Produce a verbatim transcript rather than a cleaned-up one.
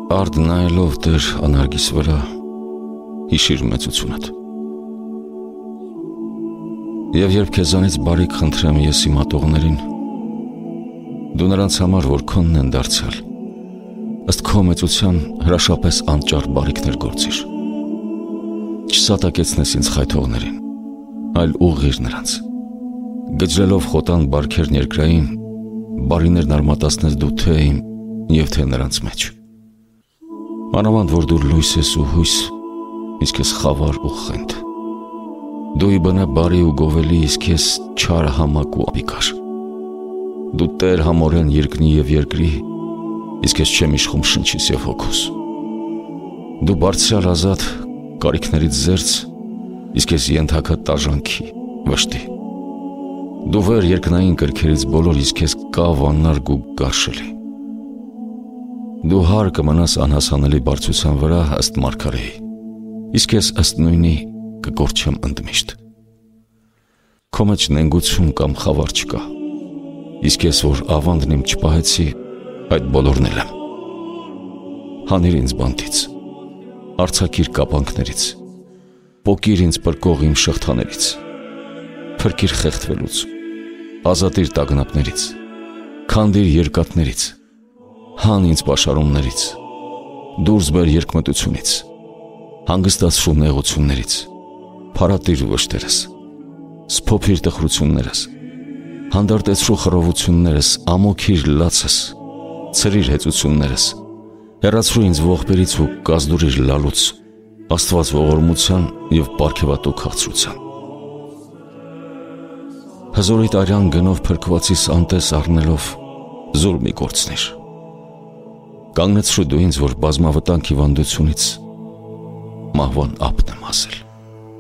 Արդ նայելով Տեր անարգիս վրա, հիշիր մեծությունդ։ Եվ երբ քեզանից բարիք խնդրեմ ես իմ ատողներին, դու նրանց համար, որ քոնն են դարձյալ, ըստ քո մեծության հրաշապես անճար բարիքներ գործիր։ Չսատակեցնես ինձ խայթողներին, այլ ուղղիր նրանց։ Գջրելով խոտան բարքերն երկրային, բարիներն արմատացնես դու թե իմ և թե նրանց մեջ։ Մանավանդ որ դու լույս ես ու հույս, իսկ ես խավար ու խենթ։ Դու ի բնե բարի ու գովելի, իսկ ես չար համակ ու ապիկար։ Դու Տեր համորեն երկնի և երկրի, իսկ ես չեմ իշխում շնչիս և հոգուս։ Դու բարձրյալ ազատ, կարիքներից զերծ, իսկ ես ենթակա տաժանքի, վշտի։ Դու վեր երկնային կրքերից բոլոր, իսկ ես կավ աննարգ ու գարշելի։ Դու հար կմնաս անհասանելի բարձրության վրա ըստ մարգարեի, իսկ ես ըստ նույնի կկորչեմ ընդմիշտ։ Քո մեջ նենգություն կամ խավար չկա, իսկ ես որ ավանդն իմ չպահեցի, այդ բոլորն էլ եմ։ Հանիր ինձ բանտից, արձակիր կապանքներից, պոկիր ինձ պրկող իմ շղթաներից, փրկիր խեղդվելուց, ազատիր տագնապներից, քանդիր երկաթներից, հան ինձ պաշարումներից, դուրս բեր երկմտությունից, հանգստացրու նեղություններից, փարատիր վշտերս, սփոփիր տխրություններս, հանդարտեցրու խռովություններս, ամոքիր լացս, ցրիր հեծություններս, հեռացրու ինձ ողբերից ու կազդուրիր լալուց, Աստված ողորմության և պարգևատու քաղցրության։ Հզորիդ արյան գնով փրկվածիս անտես առնելով զուր մի կորցնիր։ Կանգնեցրու դու ինձ, որ բազմավտանգ հիվանդությունից մահվան ափն եմ հասել։